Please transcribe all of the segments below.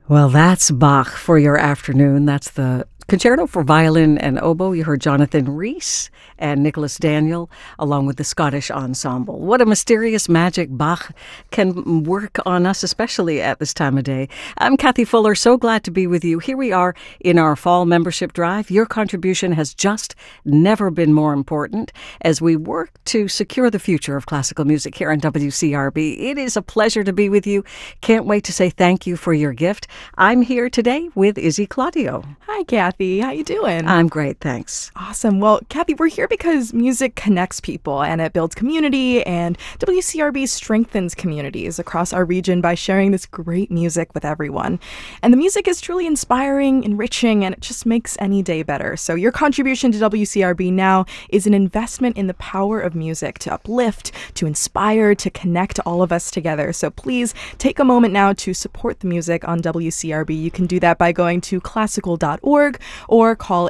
Well, that's Bach for your afternoon. That's the Concerto for Violin and Oboe. You heard Jonathan Rhys and Nicholas Daniel, along with the Scottish Ensemble. What a mysterious magic Bach can work on us, especially at this time of day. I'm Kathy Fuller, so glad to be with you. Here we are in our fall membership drive. Your contribution has just never been more important as we work to secure the future of classical music here on WCRB. It is a pleasure to be with you. Can't wait to say thank you for your gift. I'm here today with Izzy Claudio. Hi, Kathy. How you doing? I'm great, thanks. Awesome. Well, Kathy, we're here because music connects people and it builds community, and WCRB strengthens communities across our region by sharing this great music with everyone. And the music is truly inspiring, enriching, and it just makes any day better. So your contribution to WCRB now is an investment in the power of music to uplift, to inspire, to connect all of us together. So please take a moment now to support the music on WCRB. You can do that by going to classical.org or call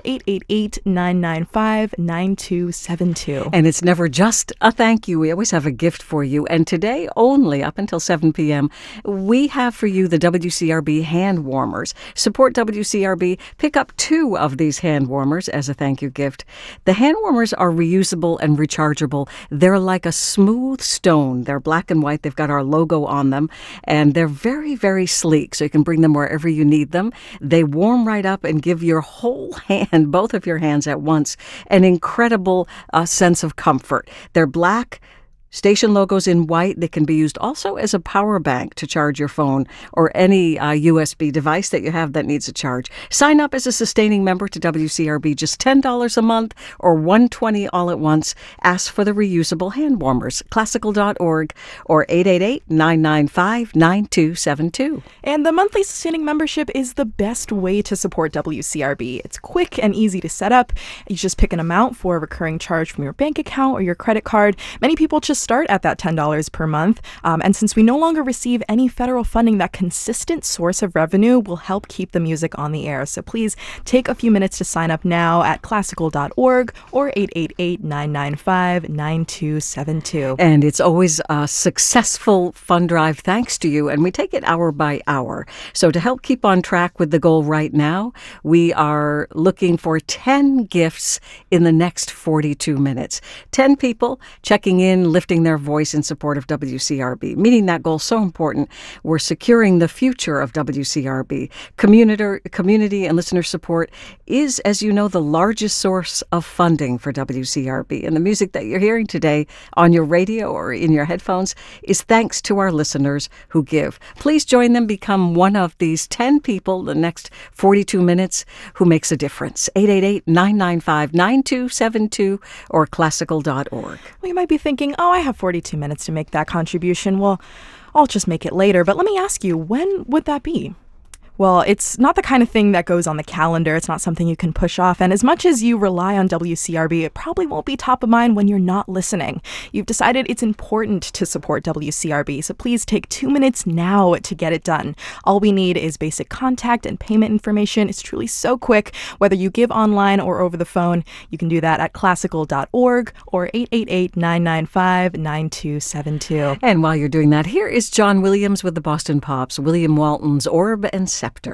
888-995-9272. And it's never just a thank you. We always have a gift for you. And today, only up until 7 p.m., we have for you the WCRB hand warmers. Support WCRB. Pick up 2 of these hand warmers as a thank you gift. The hand warmers are reusable and rechargeable. They're like a smooth stone. They're black and white. They've got our logo on them. And they're very, very sleek, so you can bring them wherever you need them. They warm right up and give your whole hand, both of your hands at once, an incredible sense of comfort. They're black, station logos in white. They can be used also as a power bank to charge your phone or any USB device that you have that needs a charge. Sign up as a sustaining member to WCRB, just $10 a month or $120 all at once. Ask for the reusable hand warmers. Classical.org or 888-995-9272. And the monthly sustaining membership is the best way to support WCRB. It's quick and easy to set up. You just pick an amount for a recurring charge from your bank account or your credit card. Many people just start at that $10 per month. And since we no longer receive any federal funding, that consistent source of revenue will help keep the music on the air. So please take a few minutes to sign up now at classical.org or 888-995-9272. And it's always a successful fund drive thanks to you, and we take it hour by hour. So to help keep on track with the goal right now, we are looking for 10 gifts in the next 42 minutes. 10 people checking in, lifting their voice in support of WCRB. Meeting that goal so important. We're securing the future of WCRB. Community and listener support is, as you know, the largest source of funding for WCRB. And the music that you're hearing today on your radio or in your headphones is thanks to our listeners who give. Please join them. Become one of these 10 people the next 42 minutes who makes a difference. 888-995-9272 or classical.org. Well, you might be thinking, I have 42 minutes to make that contribution. Well, I'll just make it later. But let me ask you, when would that be? Well, it's not the kind of thing that goes on the calendar. It's not something you can push off. And as much as you rely on WCRB, it probably won't be top of mind when you're not listening. You've decided it's important to support WCRB, so please take 2 minutes now to get it done. All we need is basic contact and payment information. It's truly so quick. Whether you give online or over the phone, you can do that at classical.org or 888-995-9272. And while you're doing that, here is John Williams with the Boston Pops, William Walton's Orb and Scepter.